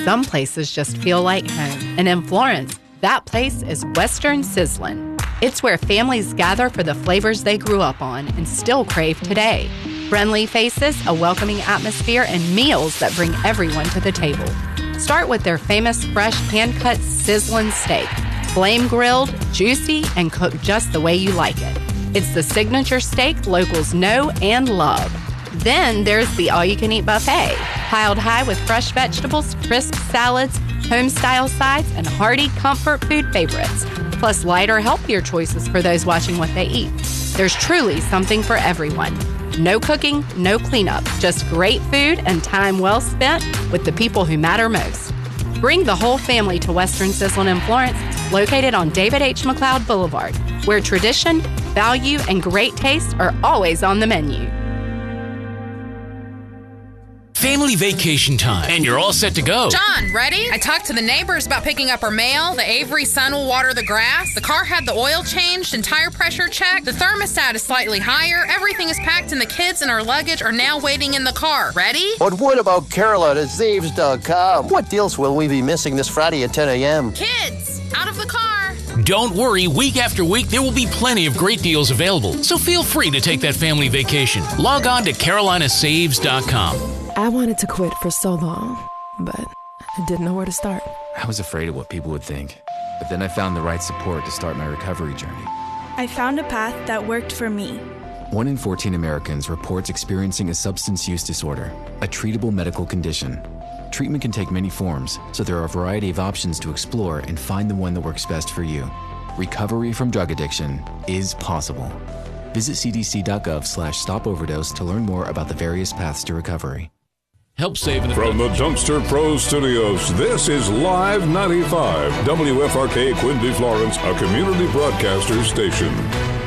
some places just feel like home. And in Florence, that place is Western Sizzlin'. It's where families gather for the flavors they grew up on and still crave today. Friendly faces, a welcoming atmosphere, and meals that bring everyone to the table. Start with their famous fresh hand-cut sizzling steak. Flame grilled, juicy, and cooked just the way you like it. It's the signature steak locals know and love. Then there's the all-you-can-eat buffet, piled high with fresh vegetables, crisp salads, home-style sides, and hearty comfort food favorites, plus lighter, healthier choices for those watching what they eat. There's truly something for everyone. No cooking, no cleanup, just great food and time well spent with the people who matter most. Bring the whole family to Western Sizzlin' in Florence, located on David H. McLeod Boulevard, where tradition, value, and great taste are always on the menu. Family vacation time, and you're all set to go. John, ready? I talked to the neighbors about picking up our mail. The Avery sun will water the grass. The car had the oil changed and tire pressure checked. The thermostat is slightly higher. Everything is packed, and the kids and our luggage are now waiting in the car. Ready? But what about Carolyn at Zaves.com? What deals will we be missing this Friday at 10 a.m.? Kids, out of the car. Don't worry, week after week, there will be plenty of great deals available. So feel free to take that family vacation. Log on to CarolinaSaves.com. I wanted to quit for so long, but I didn't know where to start. I was afraid of what people would think, but then I found the right support to start my recovery journey. I found a path that worked for me. 1 in 14 Americans reports experiencing a substance use disorder, a treatable medical condition. Treatment can take many forms, so there are a variety of options to explore and find the one that works best for you. Recovery from drug addiction is possible. Visit cdc.gov/stopoverdose to learn more about the various paths to recovery. Help save an From the Dumpster Pro Studios, this is Live 95, WFRK Quincy, Florence, a community broadcaster station.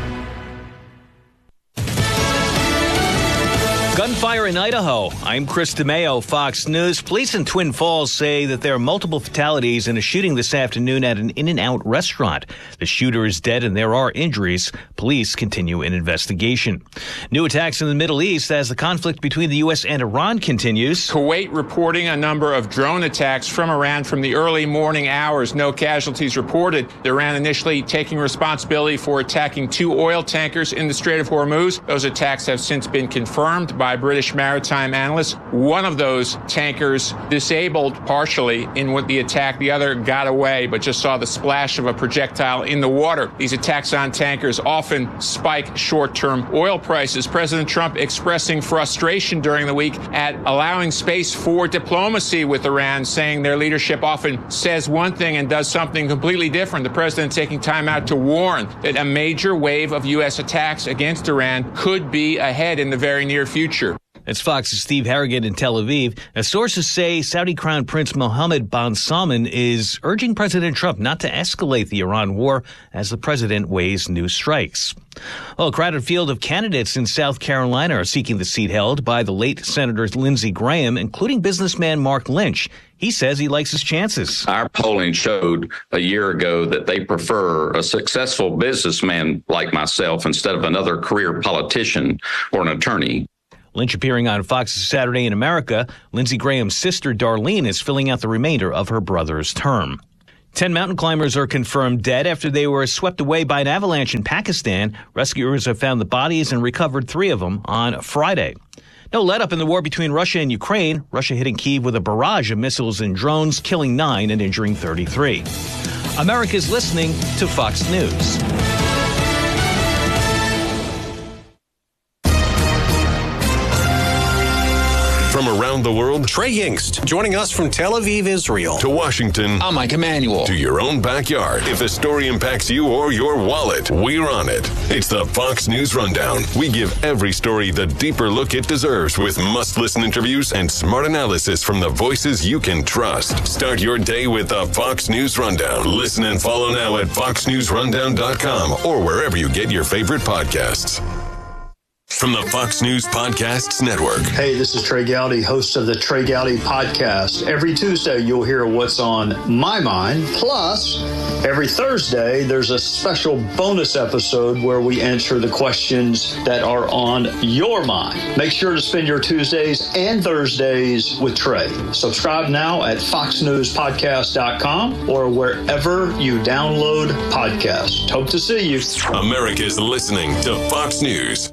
Gunfire in Idaho. I'm Chris DeMeo, Fox News. Police in Twin Falls say that there are multiple fatalities in a shooting this afternoon at an In-N-Out restaurant. The shooter is dead and there are injuries. Police continue an investigation. New attacks in the Middle East as the conflict between the U.S. and Iran continues. Kuwait reporting a number of drone attacks from Iran from the early morning hours. No casualties reported. Iran initially taking responsibility for attacking 2 oil tankers in the Strait of Hormuz. Those attacks have since been confirmed by British maritime analysts. One of those tankers disabled partially in the attack. The other got away, but just saw the splash of a projectile in the water. These attacks on tankers often spike short-term oil prices. President Trump expressing frustration during the week at allowing space for diplomacy with Iran, saying their leadership often says one thing and does something completely different. The president taking time out to warn that a major wave of U.S. attacks against Iran could be ahead in the very near future. It's Fox's Steve Harrigan in Tel Aviv. As sources say, Saudi Crown Prince Mohammed bin Salman is urging President Trump not to escalate the Iran war as the president weighs new strikes. Well, a crowded field of candidates in South Carolina are seeking the seat held by the late Senator Lindsey Graham, including businessman Mark Lynch. He says he likes his chances. Our polling showed a year ago that they prefer a successful businessman like myself instead of another career politician or an attorney. Lynch appearing on Fox's Saturday in America. Lindsey Graham's sister, Darlene, is filling out the remainder of her brother's term. 10 mountain climbers are confirmed dead after they were swept away by an avalanche in Pakistan. Rescuers have found the bodies and recovered 3 of them on Friday. No let-up in the war between Russia and Ukraine. Russia hitting Kyiv with a barrage of missiles and drones, killing 9 and injuring 33. America's listening to Fox News. From around the world, Trey Yingst, joining us from Tel Aviv, Israel. To Washington. I'm Mike Emanuel. To your own backyard. If the story impacts you or your wallet, we're on it. It's the Fox News Rundown. We give every story the deeper look it deserves with must-listen interviews and smart analysis from the voices you can trust. Start your day with the Fox News Rundown. Listen and follow now at foxnewsrundown.com or wherever you get your favorite podcasts. from the Fox News Podcasts Network. Hey, this is Trey Gowdy, host of the Trey Gowdy Podcast. Every Tuesday, you'll hear what's on my mind. Plus, every Thursday, there's a special bonus episode where we answer the questions that are on your mind. Make sure to spend your Tuesdays and Thursdays with Trey. Subscribe now at foxnewspodcast.com or wherever you download podcasts. Hope to see you. America's listening to Fox News.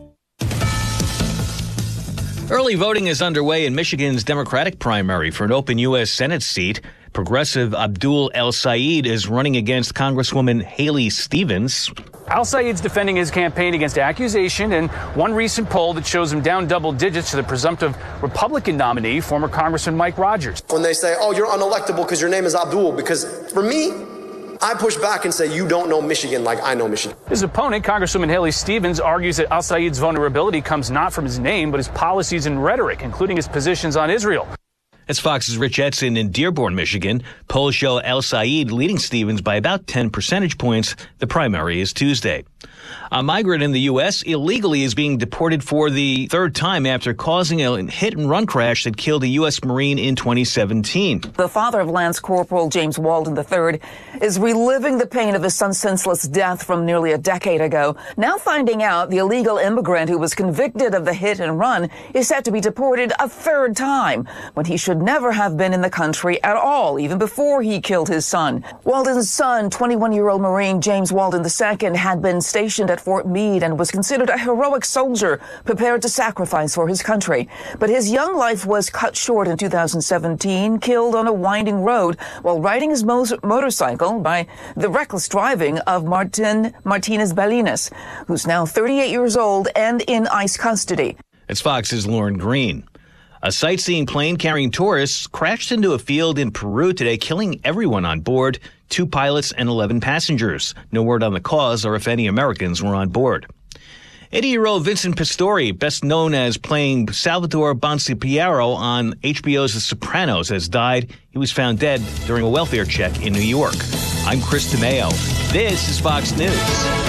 Early voting is underway in Michigan's Democratic primary for an open U.S. Senate seat. Progressive Abdul El-Sayed is running against Congresswoman Haley Stevens. El-Sayed's defending his campaign against accusation in one recent poll that shows him down double digits to the presumptive Republican nominee, former Congressman Mike Rogers. When they say, oh, you're unelectable because your name is Abdul, because for me, I push back and say, you don't know Michigan like I know Michigan. His opponent, Congresswoman Haley Stevens, argues that El-Sayed's vulnerability comes not from his name, but his policies and rhetoric, including his positions on Israel. That's Fox's Rich Edson in Dearborn, Michigan. Polls show El-Sayed leading Stevens by about 10 percentage points. The primary is Tuesday. A migrant in the U.S. illegally is being deported for the third time after causing a hit-and-run crash that killed a U.S. Marine in 2017. The father of Lance Corporal James Walden III is reliving the pain of his son's senseless death from nearly a decade ago. Now finding out the illegal immigrant who was convicted of the hit-and-run is set to be deported a third time, when he should never have been in the country at all, even before he killed his son. Walden's son, 21-year-old Marine James Walden II, had been stationed at Fort Meade and was considered a heroic soldier prepared to sacrifice for his country. But his young life was cut short in 2017, killed on a winding road while riding his motorcycle by the reckless driving of Martinez Balinas, who's now 38 years old and in ICE custody. It's Fox's Lauren Green. A sightseeing plane carrying tourists crashed into a field in Peru today, killing everyone on board, 2 pilots and 11 passengers. No word on the cause or if any Americans were on board. 80-year-old Vincent Pastore, best known as playing Salvatore Bonsipiero on HBO's The Sopranos, has died. He was found dead during a welfare check in New York. I'm Chris DeMeo. This is Fox News.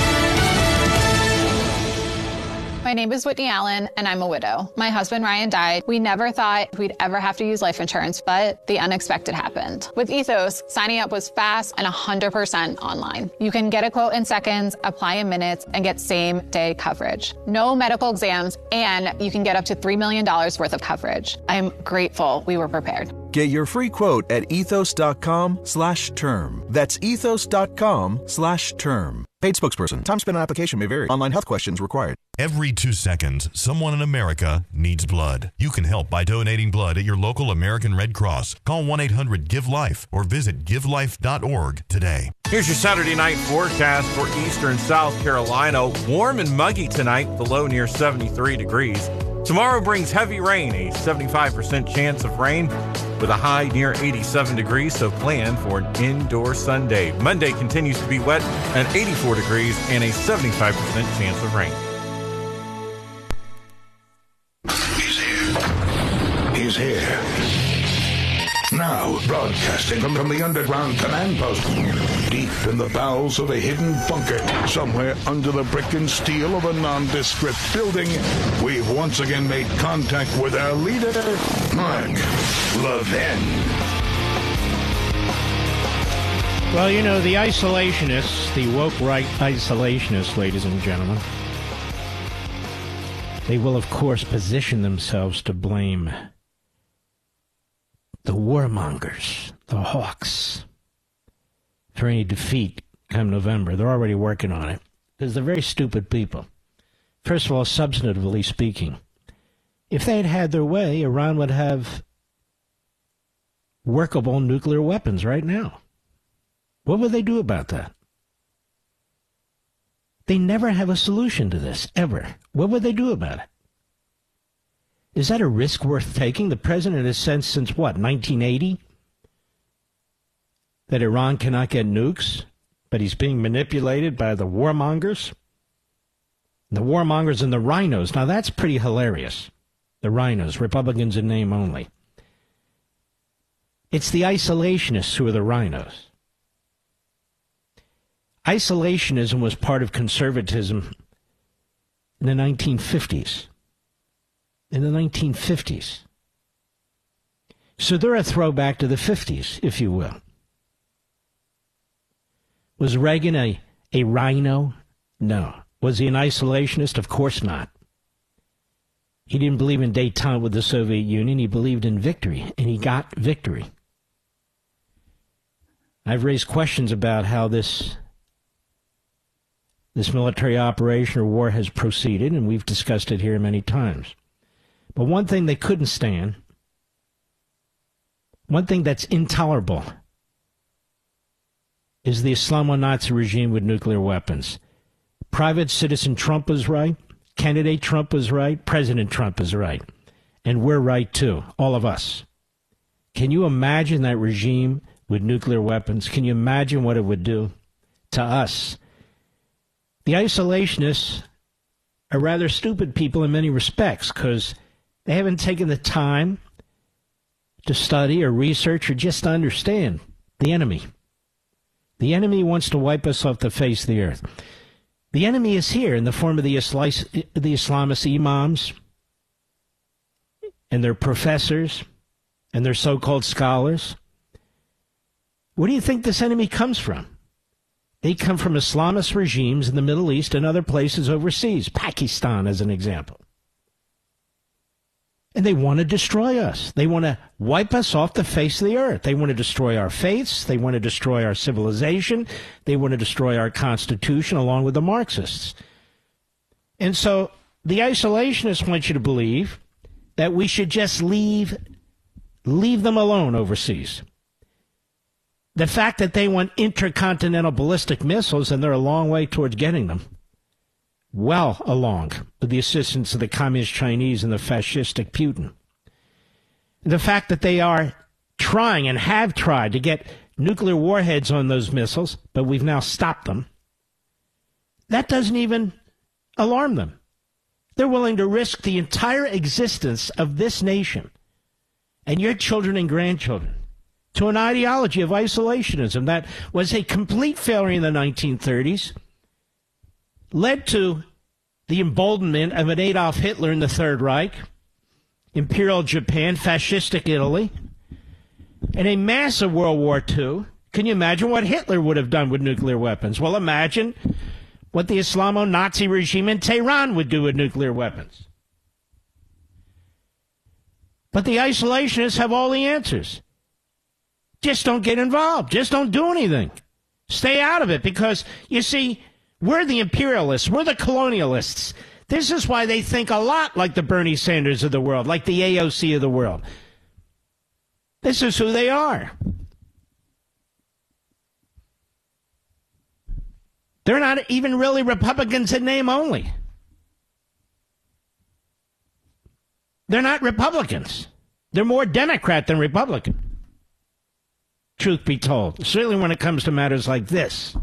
My name is Whitney Allen, and I'm a widow. My husband, Ryan, died. We never thought we'd ever have to use life insurance, but the unexpected happened. With Ethos, signing up was fast and 100% online. You can get a quote in seconds, apply in minutes, and get same-day coverage. No medical exams, and you can get up to $3 million worth of coverage. I'm grateful we were prepared. Get your free quote at ethos.com/term. That's ethos.com/term. Paid spokesperson. Time spent on application may vary. Online health questions required. Every 2 seconds, someone in America needs blood. You can help by donating blood at your local American Red Cross. Call 1-800-GIVE-LIFE or visit givelife.org today. Here's your Saturday night forecast for eastern South Carolina. Warm and muggy tonight, the low near 73 degrees. Tomorrow brings heavy rain, a 75% chance of rain with a high near 87 degrees, so plan for an indoor Sunday. Monday continues to be wet at 84 degrees and a 75% chance of rain. He's here. Now, broadcasting from the underground command post, deep in the bowels of a hidden bunker, somewhere under the brick and steel of a nondescript building, we've once again made contact with our leader, Mark Levin. Well, you know, the isolationists, the woke right isolationists, ladies and gentlemen, they will, of course, position themselves to blame the warmongers, the hawks, for any defeat come November. They're already working on it, because they're very stupid people. First of all, substantively speaking, if they had had their way, Iran would have workable nuclear weapons right now. What would they do about that? They never have a solution to this, ever. What would they do about it? Is that a risk worth taking? The president has said since, what, 1980? That Iran cannot get nukes, but he's being manipulated by the warmongers? The warmongers and the rhinos. Now, that's pretty hilarious. The rhinos, Republicans in name only. It's the isolationists who are the rhinos. Isolationism was part of conservatism in the 1950s. In the 1950s. So they're a throwback to the 50s, if you will. Was Reagan a rhino? No. Was he an isolationist? Of course not. He didn't believe in détente with the Soviet Union. He believed in victory, and he got victory. I've raised questions about how this military operation or war has proceeded, and we've discussed it here many times. But one thing they couldn't stand, one thing that's intolerable, is the Islamo-Nazi regime with nuclear weapons. Private citizen Trump was right. Candidate Trump was right. President Trump is right. And we're right, too. All of us. Can you imagine that regime with nuclear weapons? Can you imagine what it would do to us? The isolationists are rather stupid people in many respects because they haven't taken the time to study or research or just to understand the enemy. The enemy wants to wipe us off the face of the earth. The enemy is here in the form of the Islamist imams and their professors and their so-called scholars. Where do you think this enemy comes from? They come from Islamist regimes in the Middle East and other places overseas, Pakistan as an example. And they want to destroy us. They want to wipe us off the face of the earth. They want to destroy our faiths. They want to destroy our civilization. They want to destroy our Constitution along with the Marxists. And so the isolationists want you to believe that we should just leave them alone overseas. The fact that they want intercontinental ballistic missiles, and they're a long way towards getting them, well along with the assistance of the communist Chinese and the fascistic Putin. The fact that they are trying and have tried to get nuclear warheads on those missiles, but we've now stopped them, that doesn't even alarm them. They're willing to risk the entire existence of this nation and your children and grandchildren to an ideology of isolationism that was a complete failure in the 1930s, led to the emboldenment of an Adolf Hitler in the Third Reich, Imperial Japan, fascistic Italy, and a massive World War II. Can you imagine what Hitler would have done with nuclear weapons? Well, imagine what the Islamo-Nazi regime in Tehran would do with nuclear weapons. But the isolationists have all the answers. Just don't get involved. Just don't do anything. Stay out of it because, you see, we're the imperialists. We're the colonialists. This is why they think a lot like the Bernie Sanders of the world, like the AOC of the world. This is who they are. They're not even really Republicans in name only. They're not Republicans. They're more Democrat than Republican. Truth be told, certainly when it comes to matters like this.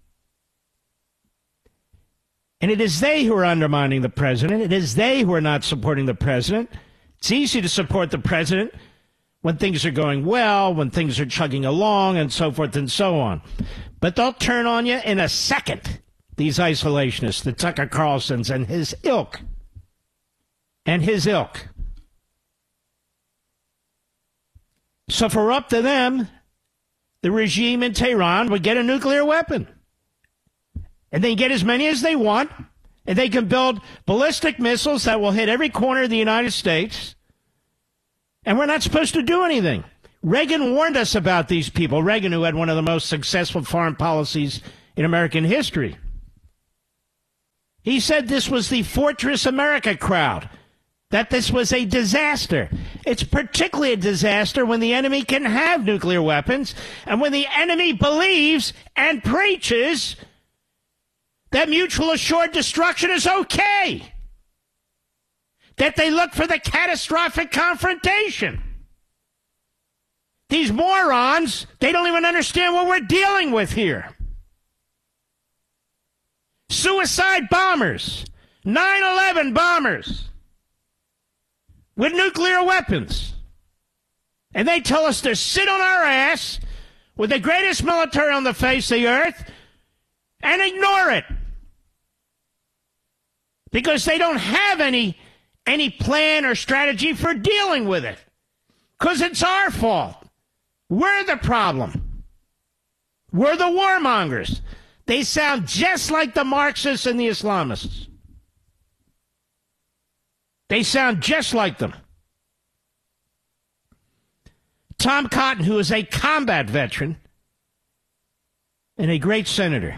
And it is they who are undermining the president. It is they who are not supporting the president. It's easy to support the president when things are going well, when things are chugging along, and so forth and so on. But they'll turn on you in a second, these isolationists, the Tucker Carlsons and his ilk. And his ilk. So if we're up to them, the regime in Tehran would get a nuclear weapon. And they get as many as they want, and they can build ballistic missiles that will hit every corner of the United States, and we're not supposed to do anything. Reagan warned us about these people. Reagan, who had one of the most successful foreign policies in American history. He said this was the Fortress America crowd, that this was a disaster. It's particularly a disaster when the enemy can have nuclear weapons, and when the enemy believes and preaches that mutual assured destruction is okay. That they look for the catastrophic confrontation. These morons, they don't even understand what we're dealing with here. Suicide bombers, 9/11 bombers with nuclear weapons. And they tell us to sit on our ass with the greatest military on the face of the earth and ignore it. because they don't have any plan or strategy for dealing with it. Because it's our fault. We're the problem. We're the warmongers. They sound just like the Marxists and the Islamists. They sound just like them. Tom Cotton, who is a combat veteran and a great senator,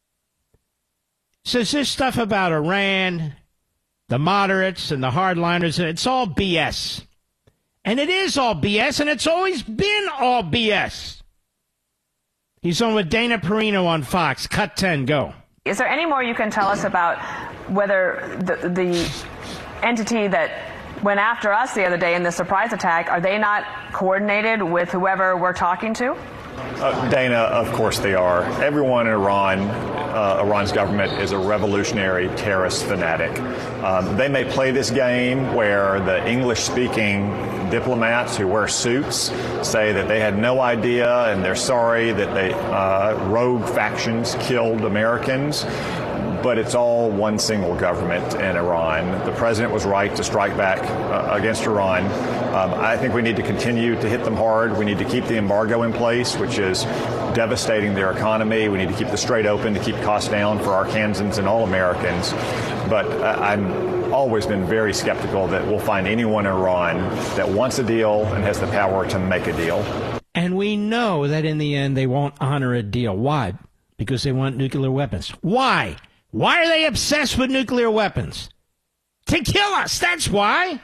says this stuff about Iran, the moderates and the hardliners, it's all BS. And it is all BS, and it's always been all BS. He's on with Dana Perino on Fox. Cut 10, go. Is there any more you can tell us about whether the entity that went after us the other day in the surprise attack, are they not coordinated with whoever we're talking to? Dana, of course they are. Everyone in Iran, Iran's government is a revolutionary terrorist fanatic. They may play this game where the English-speaking diplomats who wear suits say that they had no idea and they're sorry that they rogue factions killed Americans. But it's all one single government in Iran. The president was right to strike back against Iran. I think we need to continue to hit them hard. We need to keep the embargo in place, which is devastating their economy. We need to keep the Strait open to keep costs down for Arkansans and all Americans. But I've always been very skeptical that we'll find anyone in Iran that wants a deal and has the power to make a deal. And we know that in the end they won't honor a deal. Why? Because they want nuclear weapons. Why? Why are they obsessed with nuclear weapons? To kill us, that's why.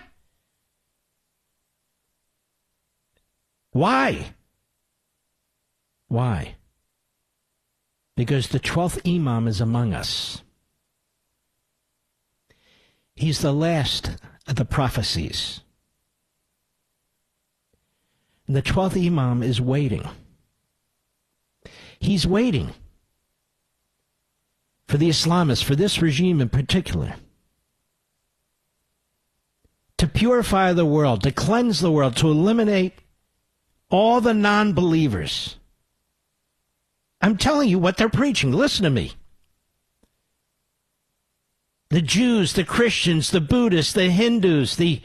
Why? Why? Because the 12th Imam is among us. He's the last of the prophecies. And the 12th Imam is waiting. He's waiting for the Islamists, for this regime in particular, to purify the world, to cleanse the world, to eliminate all the non-believers. I'm telling you what they're preaching. Listen to me. The Jews, the Christians, the Buddhists, the Hindus, the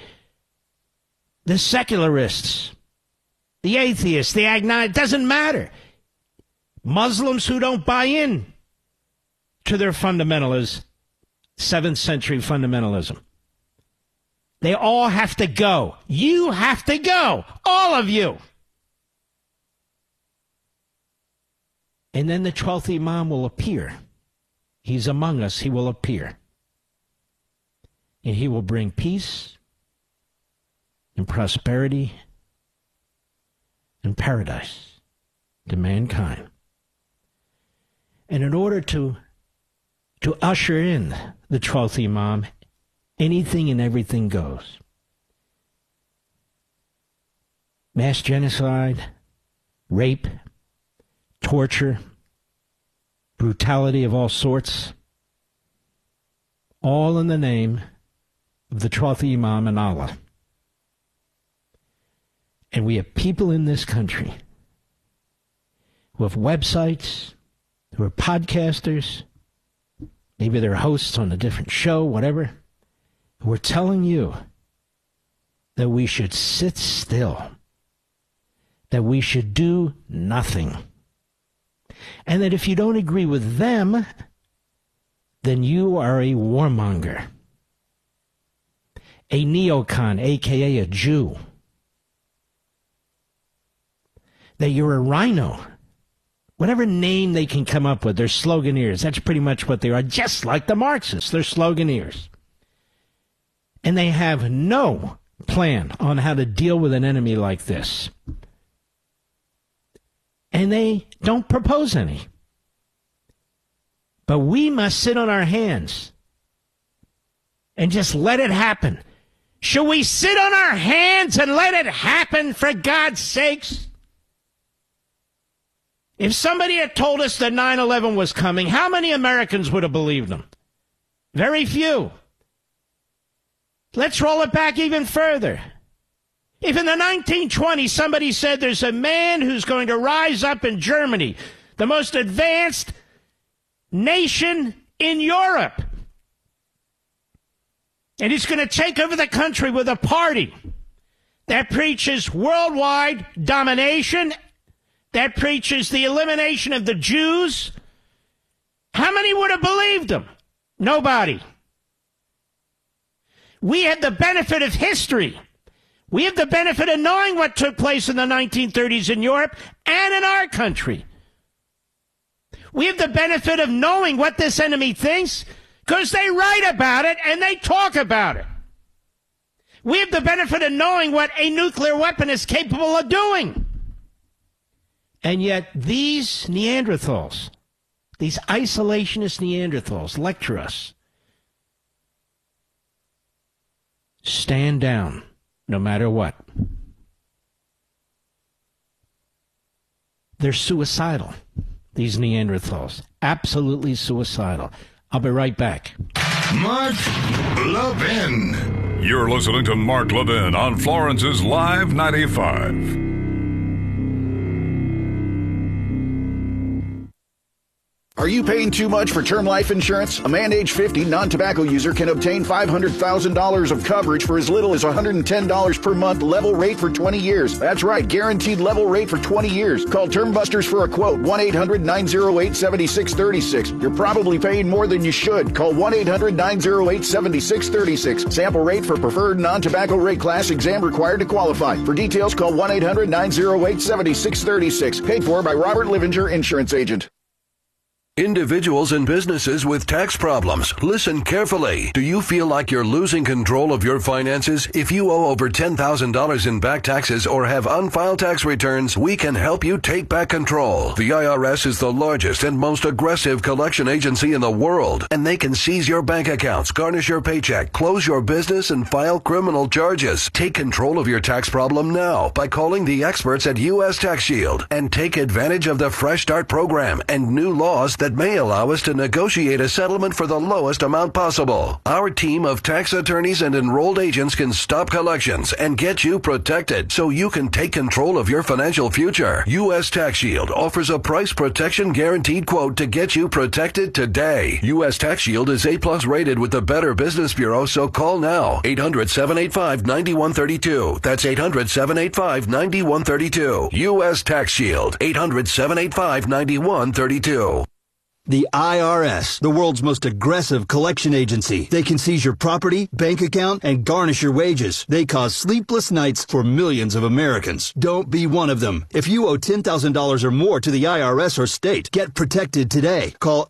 secularists, the atheists, the agnostics, it doesn't matter. Muslims who don't buy in to their fundamentalism, 7th century fundamentalism. They all have to go. You have to go. All of you. And then the 12th Imam will appear. He's among us. He will appear. And he will bring peace and prosperity and paradise to mankind. And in order to usher in the 12th Imam, anything and everything goes. Mass genocide, rape, torture, brutality of all sorts, all in the name of the 12th Imam and Allah. And we have people in this country who have websites, who are podcasters, maybe they're hosts on a different show, whatever, who are telling you that we should sit still, that we should do nothing, and that if you don't agree with them, then you are a warmonger, a neocon, a.k.a. a Jew, that you're a rhino. Whatever name they can come up with, they're sloganeers. That's pretty much what they are, just like the Marxists. They're sloganeers. And they have no plan on how to deal with an enemy like this. And they don't propose any. But we must sit on our hands and just let it happen. Should we sit on our hands and let it happen, for God's sakes? If somebody had told us that 9/11 was coming, how many Americans would have believed them? Very few. Let's roll it back even further. If in the 1920s somebody said there's a man who's going to rise up in Germany, the most advanced nation in Europe, And he's going to take over the country with a party that preaches worldwide domination, that preaches the elimination of the Jews. How many would have believed him? Nobody. We have the benefit of history. We have the benefit of knowing what took place in the 1930s in Europe and in our country. We have the benefit of knowing what this enemy thinks because they write about it and they talk about it. We have the benefit of knowing what a nuclear weapon is capable of doing. And yet these Neanderthals, these isolationist Neanderthals, lecture us. Stand down, no matter what. They're suicidal, these Neanderthals. Absolutely suicidal. I'll be right back. Mark Levin. You're listening to Mark Levin on Florence's Live 95. Are you paying too much for term life insurance? A man age 50 non-tobacco user can obtain $500,000 of coverage for as little as $110 per month, level rate for 20 years. That's right, guaranteed level rate for 20 years. Call Term Busters for a quote, 1-800-908-7636. You're probably paying more than you should. Call 1-800-908-7636. Sample rate for preferred non-tobacco rate class, exam required to qualify. For details, call 1-800-908-7636. Paid for by Robert Livinger, Insurance Agent. Individuals and businesses with tax problems, listen carefully. Do you feel like you're losing control of your finances? If you owe over $10,000 in back taxes or have unfiled tax returns, we can help you take back control. The IRS is the largest and most aggressive collection agency in the world, and they can seize your bank accounts, garnish your paycheck, close your business, and file criminal charges. Take control of your tax problem now by calling the experts at U.S. Tax Shield and take advantage of the Fresh Start program and new laws that may allow us to negotiate a settlement for the lowest amount possible. Our team of tax attorneys and enrolled agents can stop collections and get you protected so you can take control of your financial future. U.S. Tax Shield offers a price protection guaranteed quote to get you protected today. U.S. Tax Shield is A+ rated with the Better Business Bureau, so call now. 800-785-9132. That's 800-785-9132. U.S. Tax Shield. 800-785-9132. The IRS, the world's most aggressive collection agency. They can seize your property, bank account, and garnish your wages. They cause sleepless nights for millions of Americans. Don't be one of them. If you owe $10,000 or more to the IRS or state, get protected today. Call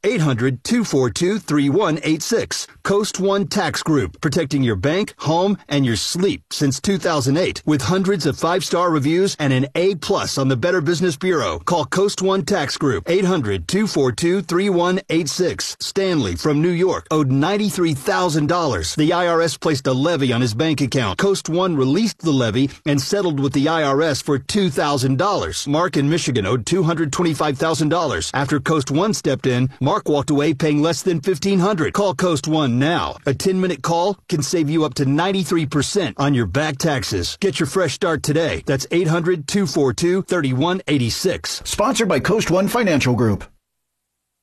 800-242-3186. Coast One Tax Group, protecting your bank, home, and your sleep since 2008. With hundreds of 5-star reviews and an A+ on the Better Business Bureau. Call Coast One Tax Group, 800-242-3186. Stanley from New York owed $93,000. The IRS placed a levy on his bank account. Coast One released the levy and settled with the IRS for $2,000. Mark in Michigan owed $225,000. After Coast One stepped in, Mark walked away paying less than $1,500. Call Coast One now. A 10-minute call can save you up to 93% on your back taxes. Get your fresh start today. That's 800-242-3186. Sponsored by Coast One Financial Group.